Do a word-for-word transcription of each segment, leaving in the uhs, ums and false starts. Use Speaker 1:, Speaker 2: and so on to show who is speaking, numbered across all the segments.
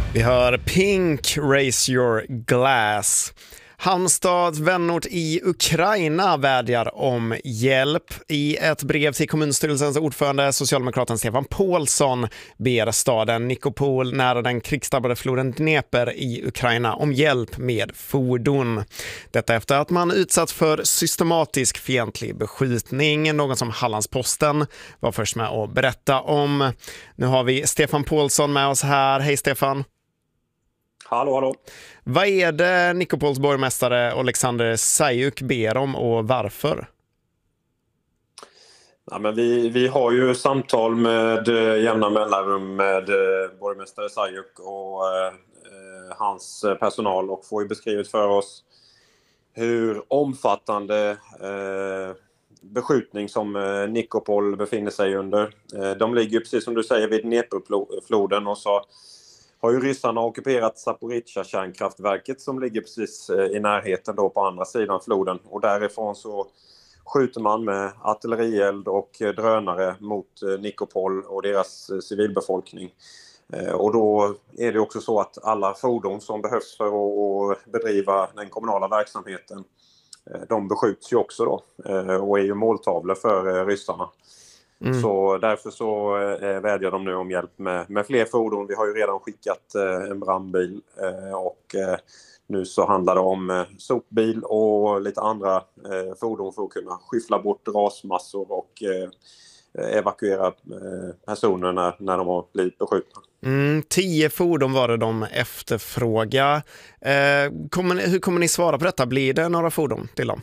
Speaker 1: Vi hör Pink, Raise Your Glass. Halmstads vänort i Ukraina vädjar om hjälp. I ett brev till kommunstyrelsens ordförande, socialdemokraten Stefan Paulsson, ber staden Nikopol nära den krigsdrabbade floden Dnepr i Ukraina om hjälp med fordon. Detta efter att man utsatts för systematisk fientlig beskjutning, något som Hallandsposten var först med att berätta om. Nu har vi Stefan Paulsson med oss här. Hej Stefan!
Speaker 2: Hallå, hallå.
Speaker 1: Vad är det Nikopols borgmästare Alexander Zajuk ber om och varför?
Speaker 2: Ja, men vi, vi har ju samtal med jämna mellanrum med borgmästare Zajuk och eh, hans personal och får ju beskrivet för oss hur omfattande eh, beskjutning som eh, Nikopol befinner sig under. Eh, de ligger precis som du säger vid Dneprfloden och så har ju ryssarna ockuperat Zaporizjzja kärnkraftverket som ligger precis i närheten då på andra sidan floden. Och därifrån så skjuter man med artillerield och drönare mot Nikopol och deras civilbefolkning. Och då är det också så att alla fordon som behövs för att bedriva den kommunala verksamheten, de beskjuts ju också då och är ju måltavlor för ryssarna. Mm. Så därför så eh, vädjar de nu om hjälp med, med fler fordon. Vi har ju redan skickat eh, en brandbil eh, och eh, nu så handlar det om eh, sopbil och lite andra eh, fordon för att kunna skyffla bort rasmassor och eh, evakuera eh, personer när, när de har blivit beskjutna.
Speaker 1: Mm, tio fordon var det de efterfråga. Eh, kommer, hur kommer ni svara på detta? Blir det några fordon till dem?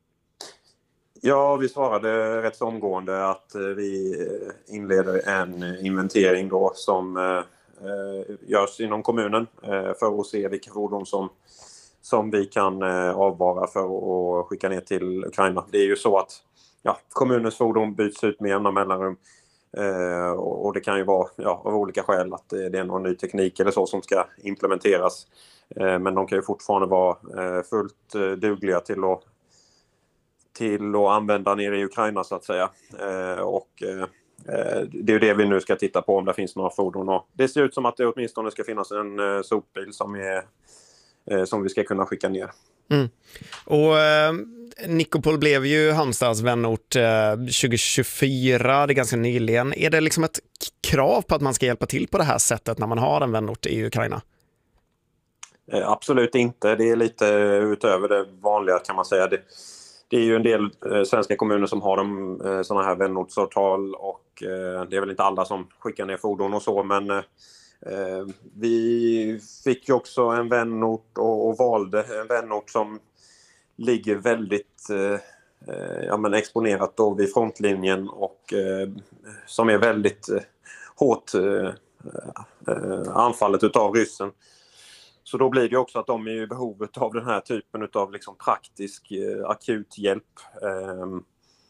Speaker 2: Ja, vi svarade rätt så omgående att vi inleder en inventering då som eh, görs inom kommunen eh, för att se vilka fordon som, som vi kan eh, avvara för att skicka ner till Ukraina. Det är ju så att ja, kommunens fordon byts ut med jämna mellanrum eh, och, och det kan ju vara ja, av olika skäl att det, det är någon ny teknik eller så som ska implementeras. Eh, men de kan ju fortfarande vara eh, fullt eh, dugliga till att till att använda nere i Ukraina så att säga. Eh, och eh, det är ju det vi nu ska titta på om det finns några fordon. Och det ser ut som att det åtminstone ska finnas en eh, sopbil som, är, eh, som vi ska kunna skicka ner.
Speaker 1: Mm. Och eh, Nikopol blev ju Halmstads vänort eh, tjugo tjugofyra, det är ganska nyligen. Är det liksom ett krav på att man ska hjälpa till på det här sättet när man har en vänort i Ukraina?
Speaker 2: Eh, absolut inte. Det är lite utöver det vanliga kan man säga. Det, Det är ju en del eh, svenska kommuner som har de, eh, sådana här vänortsavtal och eh, det är väl inte alla som skickar ner fordon och så, men eh, vi fick ju också en vänort och, och valde en vänort som ligger väldigt eh, ja, men exponerat då vid frontlinjen och eh, som är väldigt eh, hårt eh, eh, anfallet utav ryssen. Så då blir det också att de är i behovet av den här typen av liksom praktisk eh, akut hjälp. Eh,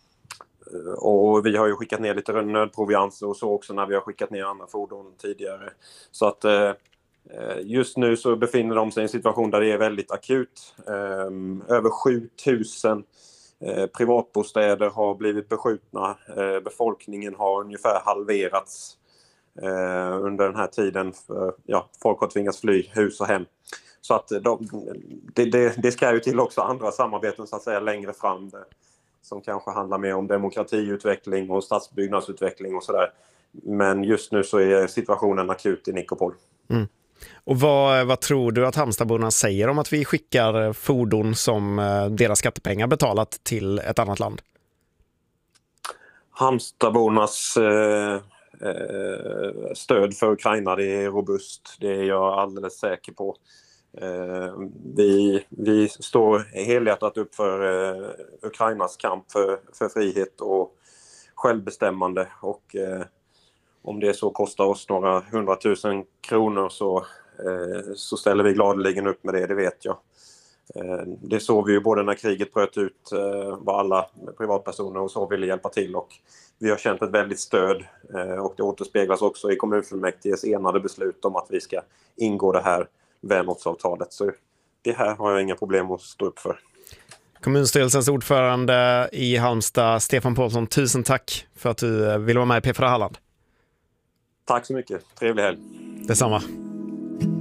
Speaker 2: och vi har ju skickat ner lite nödprovianser och så också när vi har skickat ner andra fordon tidigare. Så att eh, just nu så befinner de sig i en situation där det är väldigt akut. Eh, över sju tusen eh, privatbostäder har blivit beskjutna. Eh, befolkningen har ungefär halverats. Uh, under den här tiden för, ja, folk har tvingats fly hus och hem. Så att de, det, det, det ska ju till också andra samarbeten så att säga längre fram där, som kanske handlar mer om demokratiutveckling och stadsbyggnadsutveckling och sådär. Men just nu så är situationen akut i Nikopol.
Speaker 1: Mm. Och vad, vad tror du att Halmstadborna säger om att vi skickar fordon som deras skattepengar betalat till ett annat land?
Speaker 2: Halmstadbornas eh, stöd för Ukraina, det är robust, det är jag alldeles säker på. Vi, vi står helhjärtat upp för Ukrainas kamp för, för frihet och självbestämmande och om det så kostar oss några hundratusen kronor så, så ställer vi gladeligen upp med det, det vet jag. Det såg vi ju både när kriget bröt ut var alla privatpersoner och så ville hjälpa till och vi har känt ett väldigt stöd och det återspeglas också i kommunfullmäktiges enade beslut om att vi ska ingå det här vänortsavtalet. Så det här har jag inga problem att stå upp för.
Speaker 1: Kommunstyrelsens ordförande i Halmstad, Stefan Paulsson, tusen tack för att du ville vara med i P fyra Halland.
Speaker 2: Tack så mycket, trevlig helg.
Speaker 1: Detsamma.